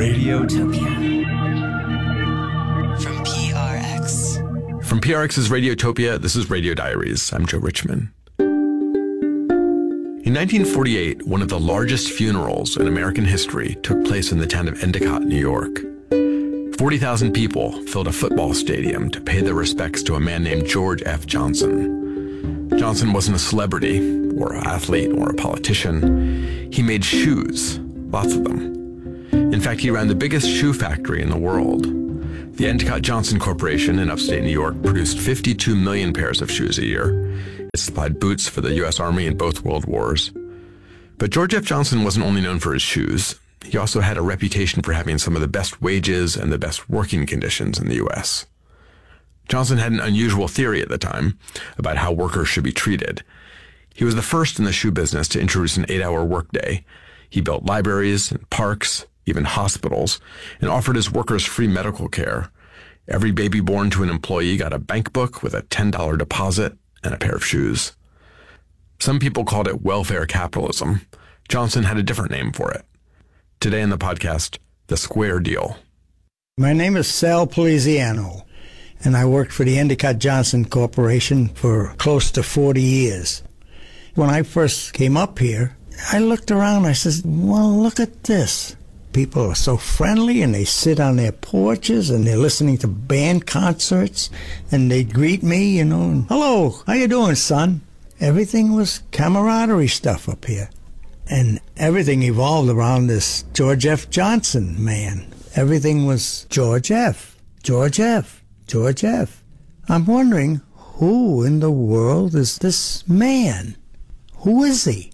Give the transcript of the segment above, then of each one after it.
Radiotopia. From PRX. From PRX's Radiotopia, this is Radio Diaries. I'm Joe Richman. In 1948, one of the largest funerals in American history took place in the town of Endicott, New York. 40,000 people filled a football stadium to pay their respects to a man named George F. Johnson. Johnson wasn't a celebrity, or an athlete, or a politician. He made shoes, lots of them. In fact, he ran the biggest shoe factory in the world. The Endicott Johnson Corporation in upstate New York produced 52 million pairs of shoes a year. It supplied boots for the U.S. Army in both World Wars. But George F. Johnson wasn't only known for his shoes. He also had a reputation for having some of the best wages and the best working conditions in the U.S. Johnson had an unusual theory at the time about how workers should be treated. He was the first in the shoe business to introduce an 8-hour workday. He built libraries and parks, even hospitals, and offered his workers free medical care. Every baby born to an employee got a bank book with a $10 deposit and a pair of shoes. Some people called it welfare capitalism. Johnson had a different name for it. Today in the podcast, The Square Deal. My name is Sal Poliziano, and I worked for the Endicott Johnson Corporation for close to 40 years. When I first came up here, I looked around and I said, well, look at this. People are so friendly, and they sit on their porches, and they're listening to band concerts, and they greet me, and, hello, how you doing, son? Everything was camaraderie stuff up here. And everything evolved around this George F. Johnson man. Everything was George F., George F., George F. I'm wondering, who in the world is this man? Who is he?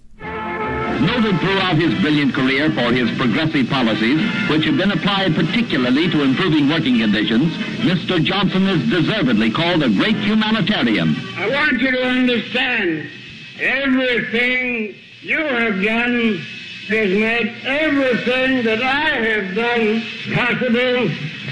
Noted throughout his brilliant career for his progressive policies, which have been applied particularly to improving working conditions, Mr. Johnson is deservedly called a great humanitarian. I want you to understand, everything you have done has made everything that I have done possible.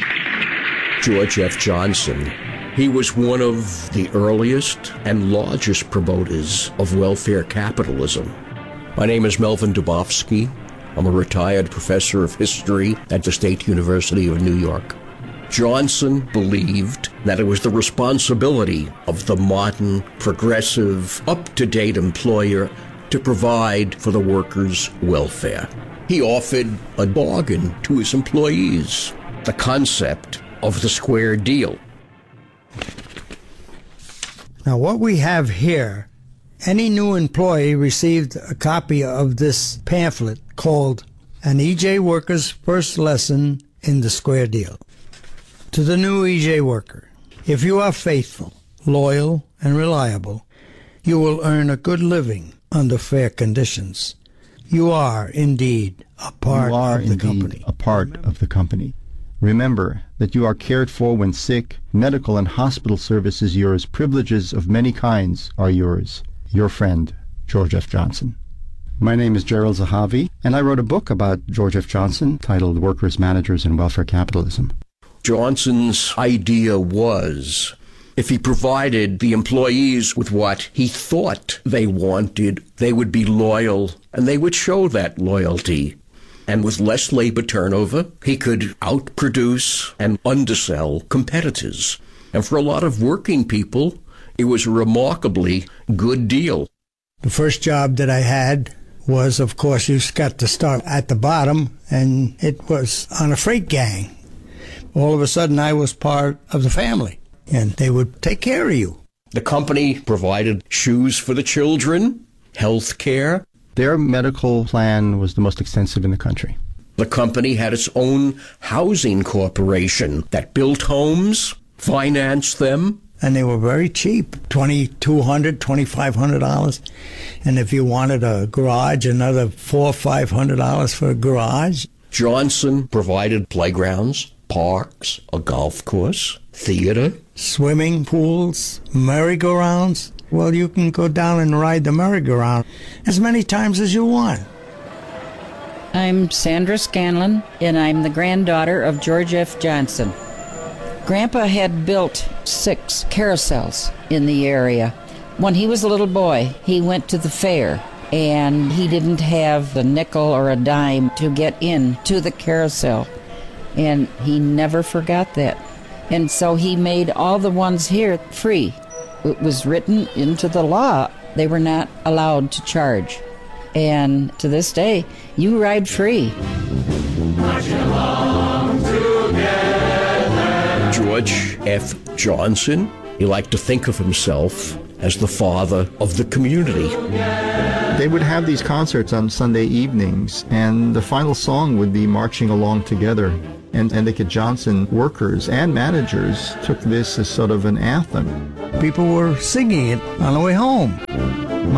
George F. Johnson, he was one of the earliest and largest promoters of welfare capitalism. My name is Melvin Dubofsky. I'm a retired professor of history at the State University of New York. Johnson believed that it was the responsibility of the modern, progressive, up-to-date employer to provide for the workers' welfare. He offered a bargain to his employees, the concept of the square deal. Now, what we have here, any new employee received a copy of this pamphlet called An EJ Worker's First Lesson in the Square Deal. To the new EJ worker, if you are faithful, loyal, and reliable, you will earn a good living under fair conditions. You are indeed a part of the company. A part of the company. Remember that you are cared for when sick. Medical and hospital services yours. Privileges of many kinds are yours. Your friend, George F. Johnson. My name is Gerald Zahavi, and I wrote a book about George F. Johnson titled Workers, Managers, and Welfare Capitalism. Johnson's idea was, if he provided the employees with what he thought they wanted, they would be loyal, and they would show that loyalty. And with less labor turnover, he could outproduce and undersell competitors. And for a lot of working people, it was a remarkably good deal. The first job that I had was, of course, you got to start at the bottom, and it was on a freight gang. All of a sudden, I was part of the family, and they would take care of you. The company provided shoes for the children, health care. Their medical plan was the most extensive in the country. The company had its own housing corporation that built homes, financed them. And they were very cheap, $2,200, $2,500. And if you wanted a garage, another $400 or $500 for a garage. Johnson provided playgrounds, parks, a golf course, theater, swimming pools, merry-go-rounds. Well, you can go down and ride the merry-go-round as many times as you want. I'm Sandra Scanlon, and I'm the granddaughter of George F. Johnson. Grandpa had built 6 carousels in the area. When he was a little boy, he went to the fair, and he didn't have a nickel or a dime to get in to the carousel. And he never forgot that. And so he made all the ones here free. It was written into the law. They were not allowed to charge. And to this day, you ride free. George F. Johnson, he liked to think of himself as the father of the community. They would have these concerts on Sunday evenings, and the final song would be Marching Along Together. And Endicott Johnson workers and managers took this as sort of an anthem. People were singing it on the way home.